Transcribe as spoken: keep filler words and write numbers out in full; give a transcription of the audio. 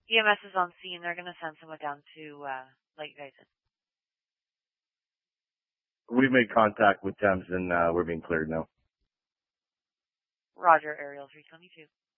E M S is on scene. They're going to send someone down to uh, let you guys in. We've made contact with Thames, and uh, we're being cleared now. Roger, Ariel three twenty-two.